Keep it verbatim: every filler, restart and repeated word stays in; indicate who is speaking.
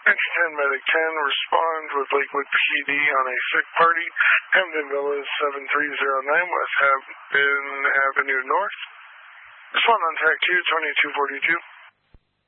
Speaker 1: Entry ten, Medic ten, respond with Lakewood P D on a sick party. Hampton Villas seven three zero nine, West Hampton Avenue North. Respond on track two, twenty-two forty-two.